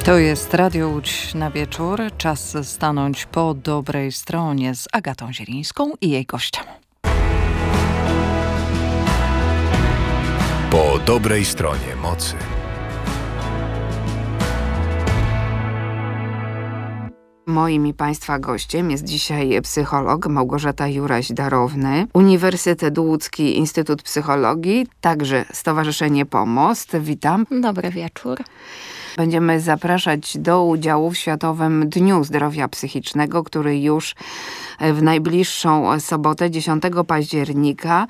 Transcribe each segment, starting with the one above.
To jest Radio Łódź na wieczór. Czas stanąć po dobrej stronie z Agatą Zielińską i jej gościem. Po dobrej stronie mocy. Moim i Państwa gościem jest dzisiaj psycholog Małgorzata Juraś-Darowny, Uniwersytet Łódzki, Instytut Psychologii, także Stowarzyszenie Pomost. Witam. Dobry wieczór. Będziemy zapraszać do udziału w Światowym Dniu Zdrowia Psychicznego, który już w najbliższą sobotę, 10 października,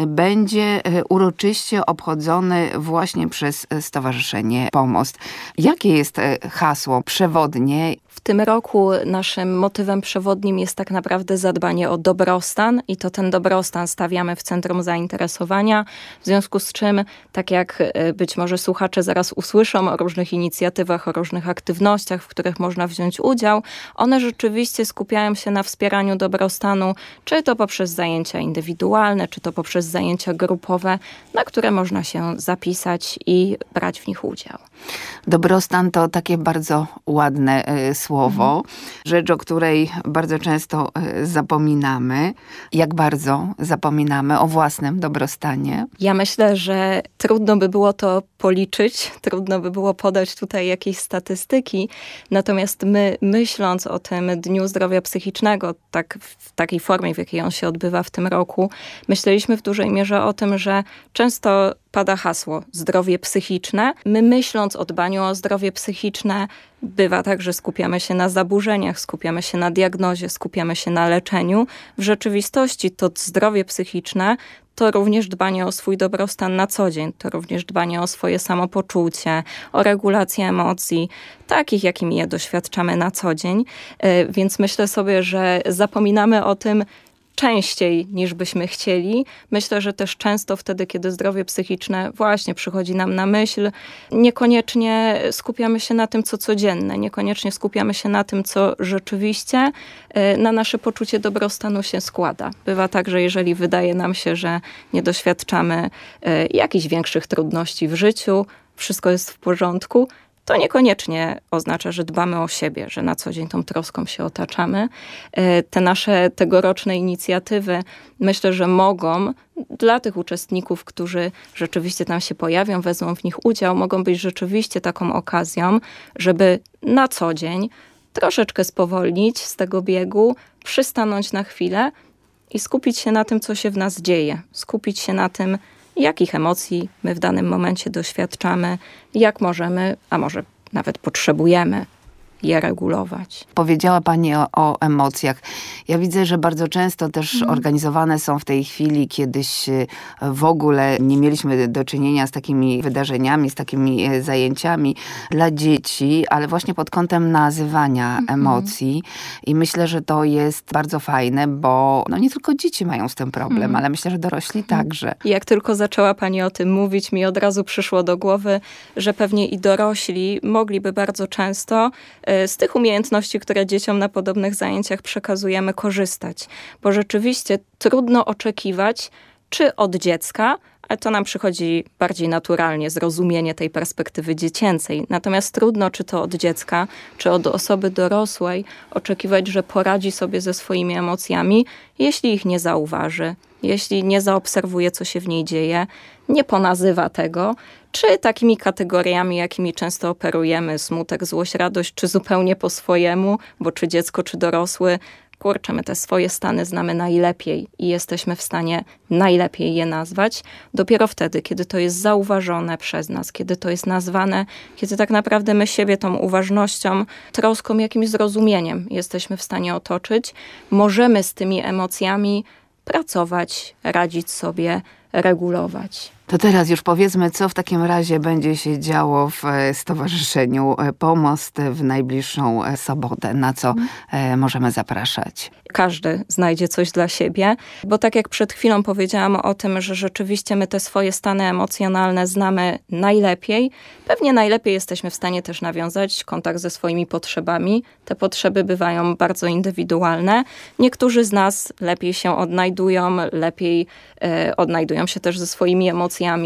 będzie uroczyście obchodzony właśnie przez Stowarzyszenie Pomost. Jakie jest hasło przewodnie? W tym roku naszym motywem przewodnim jest tak naprawdę zadbanie o dobrostan i to ten dobrostan stawiamy w centrum zainteresowania, w związku z czym, tak jak być może słuchacze zaraz usłyszą o różnych inicjatywach, o różnych aktywnościach, w których można wziąć udział, one rzeczywiście skupiają się na wspieraniu dobrostanu, czy to poprzez zajęcia indywidualne, czy to poprzez zajęcia grupowe, na które można się zapisać i brać w nich udział. Dobrostan to takie bardzo ładne słowo, rzecz, o której bardzo często zapominamy. Jak bardzo zapominamy o własnym dobrostanie? Ja myślę, że trudno by było to policzyć, trudno by było podać tutaj jakieś statystyki, natomiast my, myśląc o tym Dniu Zdrowia Psychicznego, tak w takiej formie, w jakiej on się odbywa w tym roku, myśleliśmy w dużej mierze o tym, że często pada hasło zdrowie psychiczne. My, myśląc o dbaniu o zdrowie psychiczne, bywa tak, że skupiamy się na zaburzeniach, skupiamy się na diagnozie, skupiamy się na leczeniu. W rzeczywistości to zdrowie psychiczne to również dbanie o swój dobrostan na co dzień, to również dbanie o swoje samopoczucie, o regulację emocji, takich, jakimi je doświadczamy na co dzień. Więc myślę sobie, że zapominamy o tym częściej niż byśmy chcieli. Myślę, że też często wtedy, kiedy zdrowie psychiczne właśnie przychodzi nam na myśl, niekoniecznie skupiamy się na tym, co codzienne, niekoniecznie skupiamy się na tym, co rzeczywiście na nasze poczucie dobrostanu się składa. Bywa tak, że jeżeli wydaje nam się, że nie doświadczamy jakichś większych trudności w życiu, wszystko jest w porządku, to niekoniecznie oznacza, że dbamy o siebie, że na co dzień tą troską się otaczamy. Te nasze tegoroczne inicjatywy myślę, że mogą dla tych uczestników, którzy rzeczywiście tam się pojawią, wezmą w nich udział, mogą być rzeczywiście taką okazją, żeby na co dzień troszeczkę spowolnić z tego biegu, przystanąć na chwilę i skupić się na tym, co się w nas dzieje. Skupić się na tym, jakich emocji my w danym momencie doświadczamy, jak możemy, a może nawet potrzebujemy je regulować. Powiedziała Pani o emocjach. Ja widzę, że bardzo często też organizowane są w tej chwili, kiedyś w ogóle nie mieliśmy do czynienia z takimi wydarzeniami, z takimi zajęciami dla dzieci, ale właśnie pod kątem nazywania emocji. I myślę, że to jest bardzo fajne, bo no nie tylko dzieci mają z tym problem, ale myślę, że dorośli także. Jak tylko zaczęła Pani o tym mówić, mi od razu przyszło do głowy, że pewnie i dorośli mogliby bardzo często z tych umiejętności, które dzieciom na podobnych zajęciach przekazujemy, korzystać. Bo rzeczywiście trudno oczekiwać, czy od dziecka, ale to nam przychodzi bardziej naturalnie, zrozumienie tej perspektywy dziecięcej. Natomiast trudno, czy to od dziecka, czy od osoby dorosłej, oczekiwać, że poradzi sobie ze swoimi emocjami, jeśli ich nie zauważy, jeśli nie zaobserwuje, co się w niej dzieje, nie ponazywa tego, czy takimi kategoriami, jakimi często operujemy, smutek, złość, radość, czy zupełnie po swojemu, bo czy dziecko, czy dorosły, kurczę, my te swoje stany znamy najlepiej i jesteśmy w stanie najlepiej je nazwać. Dopiero wtedy, kiedy to jest zauważone przez nas, kiedy to jest nazwane, kiedy tak naprawdę my siebie tą uważnością, troską, jakimś zrozumieniem jesteśmy w stanie otoczyć, możemy z tymi emocjami pracować, radzić sobie, regulować. To teraz już powiedzmy, co w takim razie będzie się działo w Stowarzyszeniu Pomost w najbliższą sobotę, na co możemy zapraszać. Każdy znajdzie coś dla siebie, bo tak jak przed chwilą powiedziałam o tym, że rzeczywiście my te swoje stany emocjonalne znamy najlepiej, pewnie najlepiej jesteśmy w stanie też nawiązać kontakt ze swoimi potrzebami. Te potrzeby bywają bardzo indywidualne. Niektórzy z nas lepiej się odnajdują, lepiej odnajdują się też ze swoimi emocjami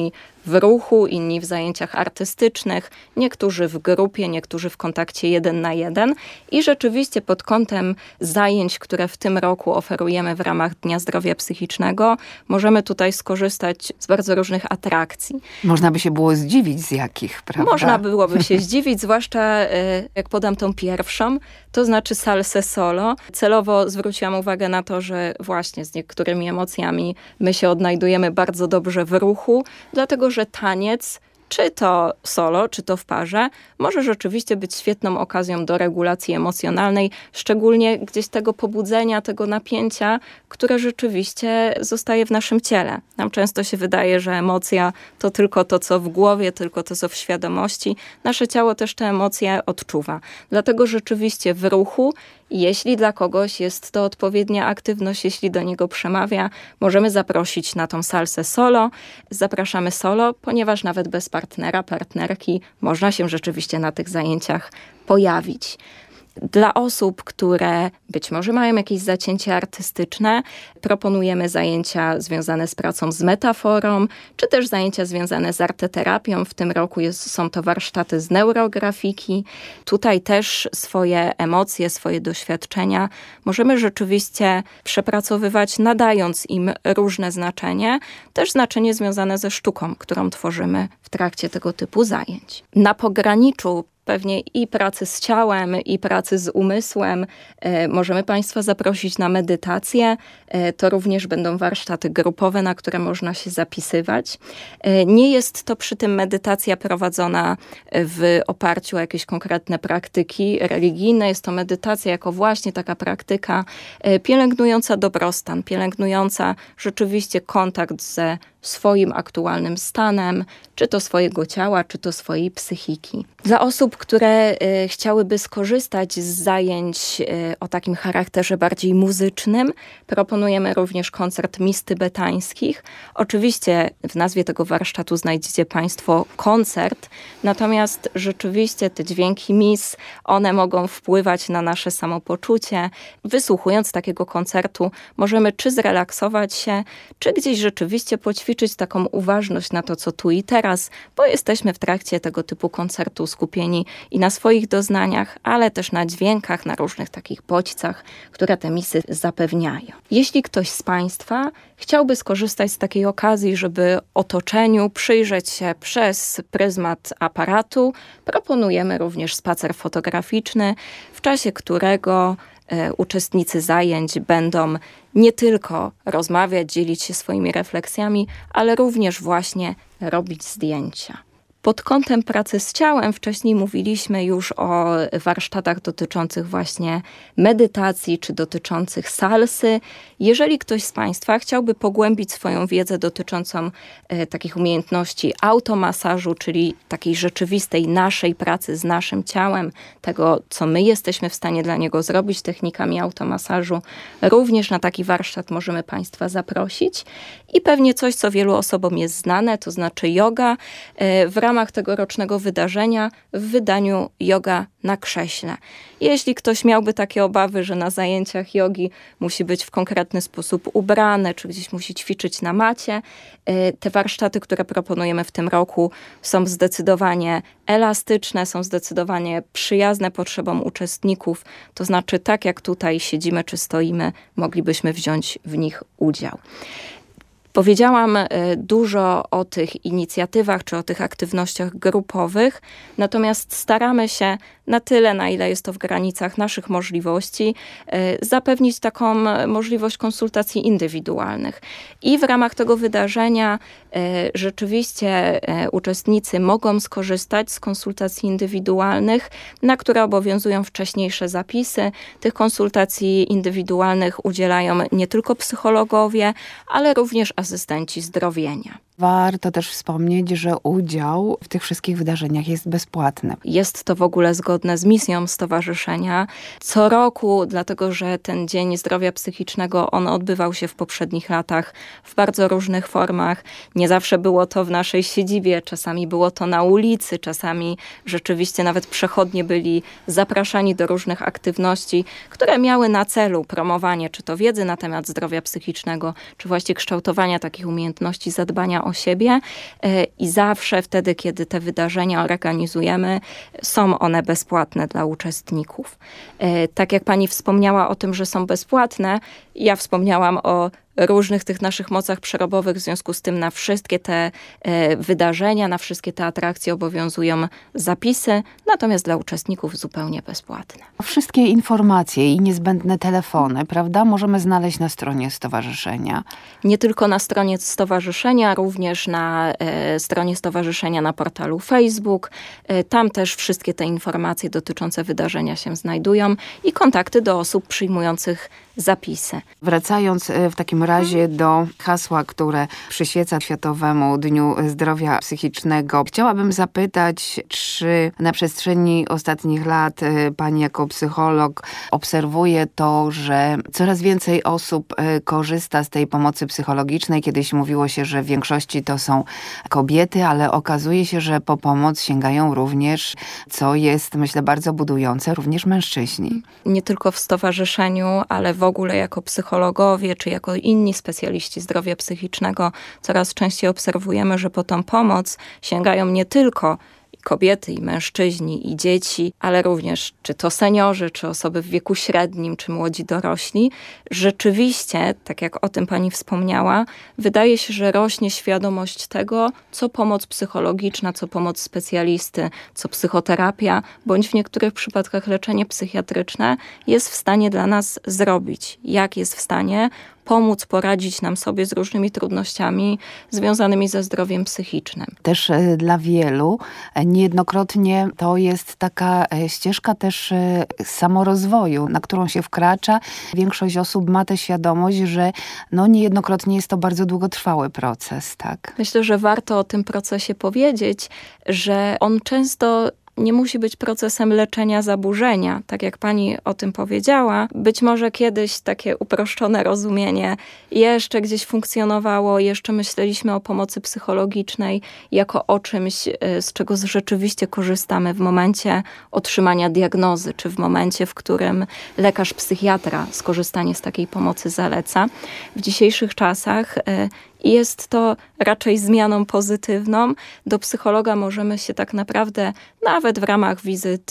w ruchu, inni w zajęciach artystycznych, niektórzy w grupie, niektórzy w kontakcie 1 na 1. I rzeczywiście pod kątem zajęć, które w tym roku oferujemy w ramach Dnia Zdrowia Psychicznego, możemy tutaj skorzystać z bardzo różnych atrakcji. Można by się było zdziwić z jakich, prawda? Można byłoby się zdziwić, zwłaszcza jak podam tą pierwszą, to znaczy salsę solo. Celowo zwróciłam uwagę na to, że właśnie z niektórymi emocjami my się odnajdujemy bardzo dobrze w ruchu, dlatego że taniec, czy to solo, czy to w parze, może rzeczywiście być świetną okazją do regulacji emocjonalnej, szczególnie gdzieś tego pobudzenia, tego napięcia, które rzeczywiście zostaje w naszym ciele. Nam często się wydaje, że emocja to tylko to, co w głowie, tylko to, co w świadomości. Nasze ciało też te emocje odczuwa. Dlatego rzeczywiście w ruchu, jeśli dla kogoś jest to odpowiednia aktywność, jeśli do niego przemawia, możemy zaprosić na tą salsę solo. Zapraszamy solo, ponieważ nawet bez partnera, partnerki można się rzeczywiście na tych zajęciach pojawić. Dla osób, które być może mają jakieś zacięcie artystyczne, proponujemy zajęcia związane z pracą z metaforą, czy też zajęcia związane z arteterapią. W tym roku są to warsztaty z neurografiki. Tutaj też swoje emocje, swoje doświadczenia możemy rzeczywiście przepracowywać, nadając im różne znaczenie, też znaczenie związane ze sztuką, którą tworzymy w trakcie tego typu zajęć. Na pograniczu pewnie i pracy z ciałem, i pracy z umysłem. Możemy Państwa zaprosić na medytację. To również będą warsztaty grupowe, na które można się zapisywać. Nie jest to przy tym medytacja prowadzona w oparciu o jakieś konkretne praktyki religijne. Jest to medytacja jako właśnie taka praktyka pielęgnująca dobrostan, pielęgnująca rzeczywiście kontakt ze swoim aktualnym stanem, czy to swojego ciała, czy to swojej psychiki. Dla osób, które chciałyby skorzystać z zajęć o takim charakterze bardziej muzycznym, proponujemy również koncert mis tybetańskich. Oczywiście w nazwie tego warsztatu znajdziecie Państwo koncert, natomiast rzeczywiście te dźwięki mis, one mogą wpływać na nasze samopoczucie. Wysłuchując takiego koncertu możemy czy zrelaksować się, czy gdzieś rzeczywiście poćwiczyć taką uważność na to, co tu i teraz, bo jesteśmy w trakcie tego typu koncertu skupieni i na swoich doznaniach, ale też na dźwiękach, na różnych takich bodźcach, które te misy zapewniają. Jeśli ktoś z Państwa chciałby skorzystać z takiej okazji, żeby otoczeniu przyjrzeć się przez pryzmat aparatu, proponujemy również spacer fotograficzny, w czasie którego uczestnicy zajęć będą nie tylko rozmawiać, dzielić się swoimi refleksjami, ale również właśnie robić zdjęcia. Pod kątem pracy z ciałem wcześniej mówiliśmy już o warsztatach dotyczących właśnie medytacji czy dotyczących salsy. Jeżeli ktoś z Państwa chciałby pogłębić swoją wiedzę dotyczącą takich umiejętności automasażu, czyli takiej rzeczywistej naszej pracy z naszym ciałem, tego co my jesteśmy w stanie dla niego zrobić technikami automasażu, również na taki warsztat możemy Państwa zaprosić. I pewnie coś, co wielu osobom jest znane, to znaczy yoga. W ramach tegorocznego wydarzenia w wydaniu Yoga na krześle. Jeśli ktoś miałby takie obawy, że na zajęciach jogi musi być w konkretny sposób ubrany, czy gdzieś musi ćwiczyć na macie, te warsztaty, które proponujemy w tym roku, są zdecydowanie elastyczne, są zdecydowanie przyjazne potrzebom uczestników, to znaczy tak jak tutaj siedzimy czy stoimy, moglibyśmy wziąć w nich udział. Powiedziałam dużo o tych inicjatywach czy o tych aktywnościach grupowych, natomiast staramy się na tyle, na ile jest to w granicach naszych możliwości, zapewnić taką możliwość konsultacji indywidualnych. I w ramach tego wydarzenia rzeczywiście uczestnicy mogą skorzystać z konsultacji indywidualnych, na które obowiązują wcześniejsze zapisy. Tych konsultacji indywidualnych udzielają nie tylko psychologowie, ale również asystenci zdrowienia. Warto też wspomnieć, że udział w tych wszystkich wydarzeniach jest bezpłatny. Jest to w ogóle zgodne z misją stowarzyszenia. Co roku, dlatego że ten Dzień Zdrowia Psychicznego, on odbywał się w poprzednich latach w bardzo różnych formach. Nie zawsze było to w naszej siedzibie, czasami było to na ulicy, czasami rzeczywiście nawet przechodnie byli zapraszani do różnych aktywności, które miały na celu promowanie czy to wiedzy na temat zdrowia psychicznego, czy właśnie kształtowania takich umiejętności zadbania o siebie i zawsze wtedy, kiedy te wydarzenia organizujemy, są one bezpłatne dla uczestników. Tak jak pani wspomniała o tym, że są bezpłatne, ja wspomniałam o różnych tych naszych mocach przerobowych, w związku z tym na wszystkie te wydarzenia, na wszystkie te atrakcje obowiązują zapisy, natomiast dla uczestników zupełnie bezpłatne. Wszystkie informacje i niezbędne telefony, prawda, możemy znaleźć na stronie stowarzyszenia. Nie tylko na stronie stowarzyszenia, również na stronie stowarzyszenia na portalu Facebook. Tam też wszystkie te informacje dotyczące wydarzenia się znajdują i kontakty do osób przyjmujących zapisy. Wracając w takim razie do hasła, które przyświeca Światowemu Dniu Zdrowia Psychicznego, chciałabym zapytać, czy na przestrzeni ostatnich lat pani jako psycholog obserwuje to, że coraz więcej osób korzysta z tej pomocy psychologicznej. Kiedyś mówiło się, że w większości to są kobiety, ale okazuje się, że po pomoc sięgają również, co jest, myślę, bardzo budujące, również mężczyźni. Nie tylko w stowarzyszeniu, ale w ogóle jako psychologowie, czy jako inni specjaliści zdrowia psychicznego coraz częściej obserwujemy, że po tą pomoc sięgają nie tylko kobiety i mężczyźni i dzieci, ale również czy to seniorzy, czy osoby w wieku średnim, czy młodzi dorośli. Rzeczywiście, tak jak o tym pani wspomniała, wydaje się, że rośnie świadomość tego, co pomoc psychologiczna, co pomoc specjalisty, co psychoterapia, bądź w niektórych przypadkach leczenie psychiatryczne jest w stanie dla nas zrobić. Jak jest w stanie pomóc poradzić nam sobie z różnymi trudnościami związanymi ze zdrowiem psychicznym. Też dla wielu niejednokrotnie to jest taka ścieżka też samorozwoju, na którą się wkracza. Większość osób ma tę świadomość, że niejednokrotnie jest to bardzo długotrwały proces, tak? Myślę, że warto o tym procesie powiedzieć, że on często nie musi być procesem leczenia zaburzenia, tak jak pani o tym powiedziała. Być może kiedyś takie uproszczone rozumienie jeszcze gdzieś funkcjonowało, jeszcze myśleliśmy o pomocy psychologicznej jako o czymś, z czego rzeczywiście korzystamy w momencie otrzymania diagnozy, czy w momencie, w którym lekarz psychiatra skorzystanie z takiej pomocy zaleca. W dzisiejszych czasach jest to raczej zmianą pozytywną. Do psychologa możemy się tak naprawdę nawet w ramach wizyt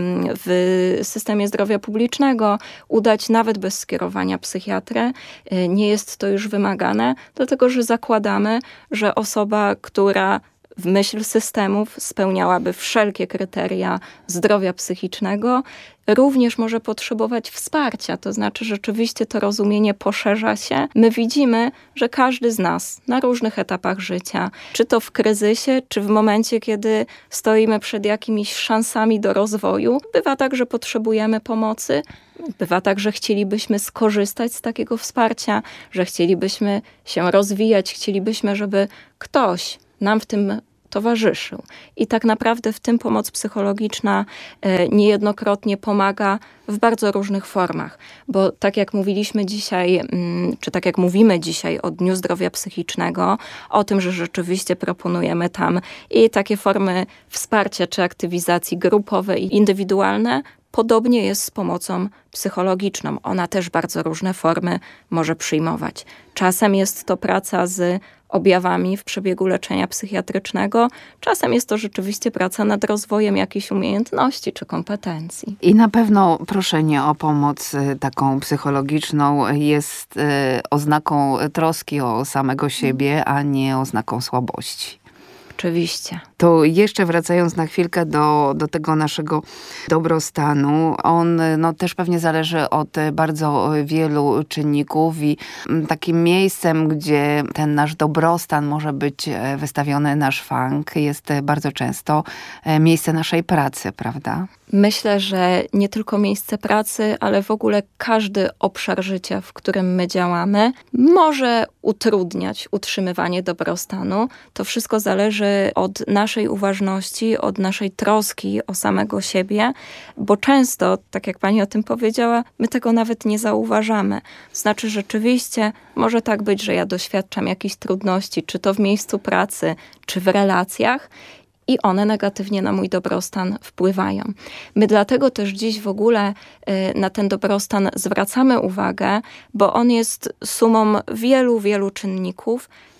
w systemie zdrowia publicznego udać nawet bez skierowania psychiatry. Nie jest to już wymagane, dlatego że zakładamy, że osoba, która w myśl systemów spełniałaby wszelkie kryteria zdrowia psychicznego, również może potrzebować wsparcia. To znaczy rzeczywiście to rozumienie poszerza się. My widzimy, że każdy z nas na różnych etapach życia, czy to w kryzysie, czy w momencie, kiedy stoimy przed jakimiś szansami do rozwoju, bywa tak, że potrzebujemy pomocy. Bywa tak, że chcielibyśmy skorzystać z takiego wsparcia, że chcielibyśmy się rozwijać, chcielibyśmy, żeby ktoś nam w tym towarzyszył. I tak naprawdę w tym pomoc psychologiczna niejednokrotnie pomaga w bardzo różnych formach. Bo tak jak mówiliśmy dzisiaj, czy tak jak mówimy dzisiaj o Dniu Zdrowia Psychicznego, o tym, że rzeczywiście proponujemy tam i takie formy wsparcia czy aktywizacji grupowe i indywidualne, podobnie jest z pomocą psychologiczną. Ona też bardzo różne formy może przyjmować. Czasem jest to praca z objawami w przebiegu leczenia psychiatrycznego. Czasem jest to rzeczywiście praca nad rozwojem jakichś umiejętności czy kompetencji. I na pewno proszenie o pomoc taką psychologiczną jest oznaką troski o samego siebie, a nie oznaką słabości. Oczywiście. To jeszcze wracając na chwilkę do tego naszego dobrostanu, on też pewnie zależy od bardzo wielu czynników i takim miejscem, gdzie ten nasz dobrostan może być wystawiony na szwank, jest bardzo często miejsce naszej pracy, prawda? Myślę, że nie tylko miejsce pracy, ale w ogóle każdy obszar życia, w którym my działamy, może utrudniać utrzymywanie dobrostanu. To wszystko zależy od naszej uważności, od naszej troski o samego siebie, bo często, tak jak pani o tym powiedziała, my tego nawet nie zauważamy. Znaczy rzeczywiście może tak być, że ja doświadczam jakichś trudności, czy to w miejscu pracy, czy w relacjach, i one negatywnie na mój dobrostan wpływają. My dlatego też dziś w ogóle na ten dobrostan zwracamy uwagę, bo on jest sumą wielu, wielu czynników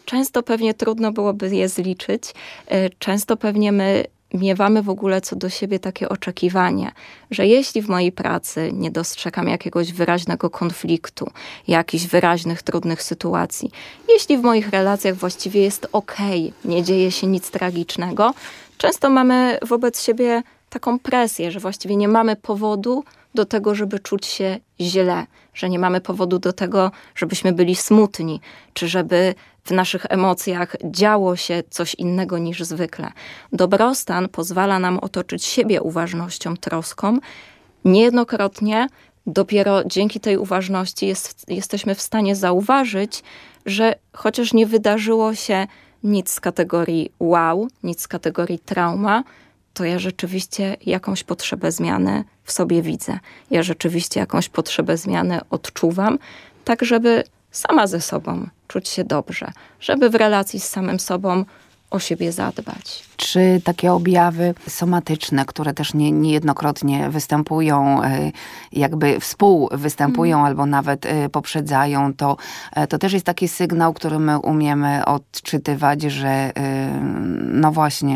Często pewnie trudno byłoby je zliczyć. Często pewnie my miewamy w ogóle co do siebie takie oczekiwanie, że jeśli w mojej pracy nie dostrzegam jakiegoś wyraźnego konfliktu, jakichś wyraźnych, trudnych sytuacji, jeśli w moich relacjach właściwie jest okej, nie dzieje się nic tragicznego, często mamy wobec siebie taką presję, że właściwie nie mamy powodu do tego, żeby czuć się źle, że nie mamy powodu do tego, żebyśmy byli smutni, czy żeby w naszych emocjach działo się coś innego niż zwykle. Dobrostan pozwala nam otoczyć siebie uważnością, troską. Niejednokrotnie dopiero dzięki tej uważności jesteśmy w stanie zauważyć, że chociaż nie wydarzyło się nic z kategorii wow, nic z kategorii trauma, to ja rzeczywiście jakąś potrzebę zmiany w sobie widzę. Ja rzeczywiście jakąś potrzebę zmiany odczuwam, tak żeby sama ze sobą czuć się dobrze, żeby w relacji z samym sobą o siebie zadbać. Czy takie objawy somatyczne, które też niejednokrotnie występują, jakby współwystępują albo nawet poprzedzają, to też jest taki sygnał, który my umiemy odczytywać, że no właśnie,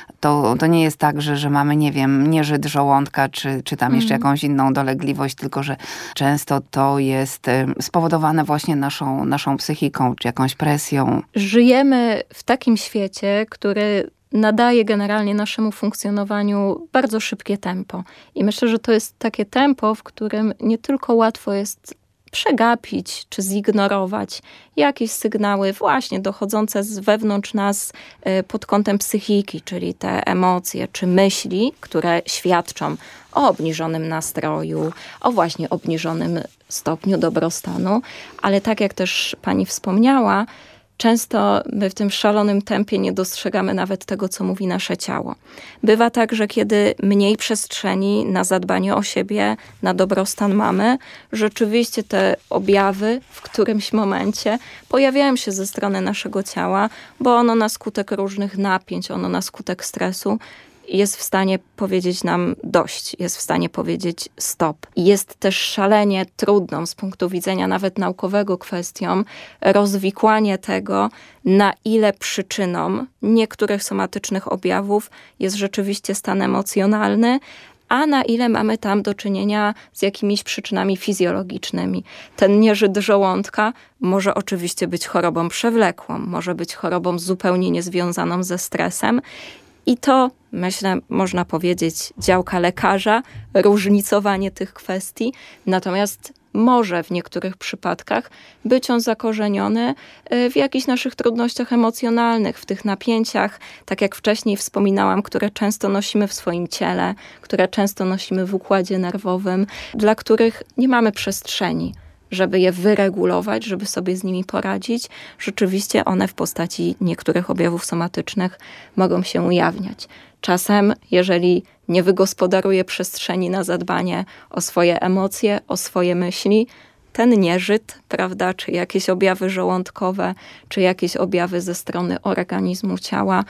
to nie jest tak, że mamy, nie wiem, nieżyt żołądka, czy tam jeszcze jakąś inną dolegliwość, tylko że często to jest spowodowane właśnie naszą psychiką, czy jakąś presją. Żyjemy w takim świecie, który nadaje generalnie naszemu funkcjonowaniu bardzo szybkie tempo. I myślę, że to jest takie tempo, w którym nie tylko łatwo jest przegapić czy zignorować jakieś sygnały właśnie dochodzące z wewnątrz nas pod kątem psychiki, czyli te emocje czy myśli, które świadczą o obniżonym nastroju, o właśnie obniżonym stopniu dobrostanu, ale tak jak też pani wspomniała, często my w tym szalonym tempie nie dostrzegamy nawet tego, co mówi nasze ciało. Bywa tak, że kiedy mniej przestrzeni na zadbanie o siebie, na dobrostan mamy, rzeczywiście te objawy w którymś momencie pojawiają się ze strony naszego ciała, bo ono na skutek różnych napięć, ono na skutek stresu jest w stanie powiedzieć nam dość, jest w stanie powiedzieć stop. Jest też szalenie trudną z punktu widzenia nawet naukowego kwestią rozwikłanie tego, na ile przyczyną niektórych somatycznych objawów jest rzeczywiście stan emocjonalny, a na ile mamy tam do czynienia z jakimiś przyczynami fizjologicznymi. Ten nieżyt żołądka może oczywiście być chorobą przewlekłą, może być chorobą zupełnie niezwiązaną ze stresem. I to, myślę, można powiedzieć, działka lekarza, różnicowanie tych kwestii. Natomiast może w niektórych przypadkach być on zakorzeniony w jakichś naszych trudnościach emocjonalnych, w tych napięciach, tak jak wcześniej wspominałam, które często nosimy w swoim ciele, które często nosimy w układzie nerwowym, dla których nie mamy przestrzeni, żeby je wyregulować, żeby sobie z nimi poradzić. Rzeczywiście one w postaci niektórych objawów somatycznych mogą się ujawniać. Czasem, jeżeli nie wygospodaruje przestrzeni na zadbanie o swoje emocje, o swoje myśli, ten nieżyt, prawda, czy jakieś objawy żołądkowe, czy jakieś objawy ze strony organizmu, ciała,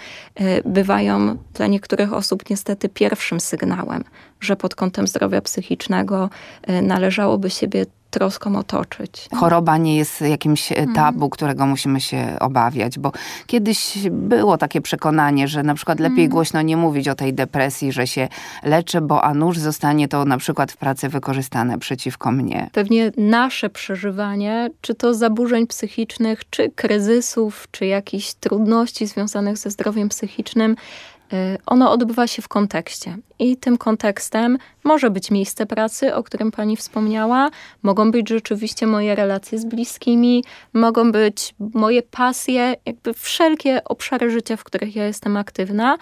bywają dla niektórych osób niestety pierwszym sygnałem, że pod kątem zdrowia psychicznego należałoby siebie troską otoczyć. Choroba nie jest jakimś tabu, którego musimy się obawiać, bo kiedyś było takie przekonanie, że na przykład lepiej głośno nie mówić o tej depresji, że się leczę, bo a nuż zostanie to na przykład w pracy wykorzystane przeciwko mnie. Pewnie nasze przeżywanie, czy to zaburzeń psychicznych, czy kryzysów, czy jakichś trudności związanych ze zdrowiem psychicznym, ono odbywa się w kontekście. I tym kontekstem może być miejsce pracy, o którym pani wspomniała, mogą być rzeczywiście moje relacje z bliskimi, mogą być moje pasje, jakby wszelkie obszary życia, w których ja jestem aktywna.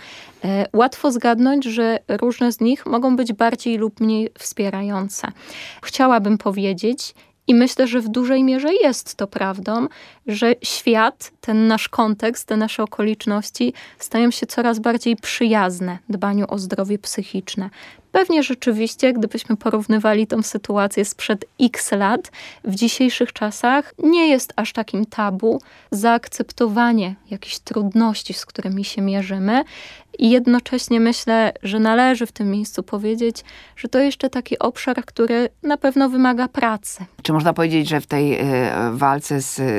Łatwo zgadnąć, że różne z nich mogą być bardziej lub mniej wspierające. Chciałabym powiedzieć, i myślę, że w dużej mierze jest to prawdą, że świat, ten nasz kontekst, te nasze okoliczności stają się coraz bardziej przyjazne dbaniu o zdrowie psychiczne. Pewnie rzeczywiście, gdybyśmy porównywali tą sytuację sprzed x lat, w dzisiejszych czasach nie jest aż takim tabu zaakceptowanie jakichś trudności, z którymi się mierzymy. I jednocześnie myślę, że należy w tym miejscu powiedzieć, że to jeszcze taki obszar, który na pewno wymaga pracy. Czy można powiedzieć, że w tej walce z depresją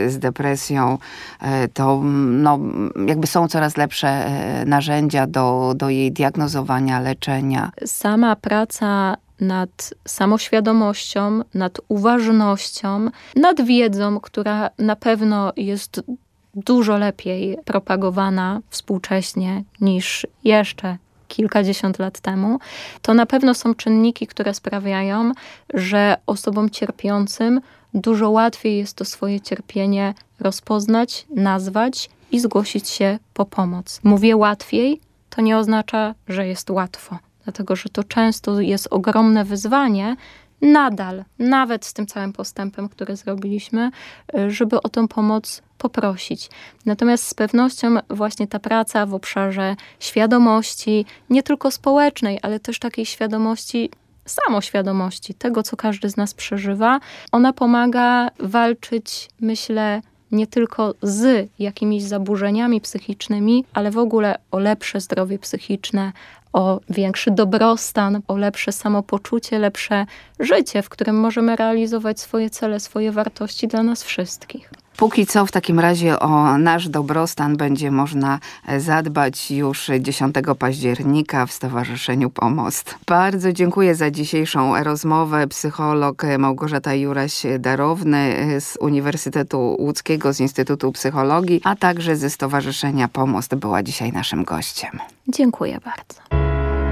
depresją, to jakby są coraz lepsze narzędzia do jej diagnozowania, leczenia. Sama praca nad samoświadomością, nad uważnością, nad wiedzą, która na pewno jest dużo lepiej propagowana współcześnie niż jeszcze kilkadziesiąt lat temu, to na pewno są czynniki, które sprawiają, że osobom cierpiącym dużo łatwiej jest to swoje cierpienie rozpoznać, nazwać i zgłosić się po pomoc. Mówię łatwiej, to nie oznacza, że jest łatwo, dlatego że to często jest ogromne wyzwanie, nadal, nawet z tym całym postępem, który zrobiliśmy, żeby o tę pomoc poprosić. Natomiast z pewnością właśnie ta praca w obszarze świadomości, nie tylko społecznej, ale też takiej świadomości, samoświadomości, tego, co każdy z nas przeżywa, ona pomaga walczyć, myślę, nie tylko z jakimiś zaburzeniami psychicznymi, ale w ogóle o lepsze zdrowie psychiczne, o większy dobrostan, o lepsze samopoczucie, lepsze życie, w którym możemy realizować swoje cele, swoje wartości dla nas wszystkich. Póki co w takim razie o nasz dobrostan będzie można zadbać już 10 października w Stowarzyszeniu Pomost. Bardzo dziękuję za dzisiejszą rozmowę. Psycholog Małgorzata Juraś-Darowny z Uniwersytetu Łódzkiego, z Instytutu Psychologii, a także ze Stowarzyszenia Pomost była dzisiaj naszym gościem. Dziękuję bardzo.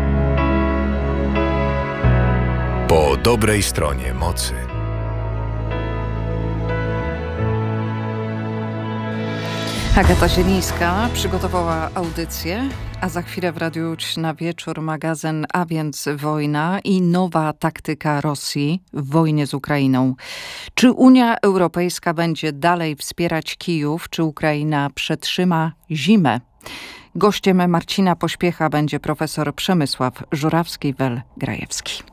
Po dobrej stronie mocy. Agata Zielińska przygotowała audycję, a za chwilę w Radiu Łódź na wieczór magazyn A więc wojna i nowa taktyka Rosji w wojnie z Ukrainą. Czy Unia Europejska będzie dalej wspierać Kijów, czy Ukraina przetrzyma zimę? Gościem Marcina Pośpiecha będzie profesor Przemysław Żurawski-Wel-Grajewski.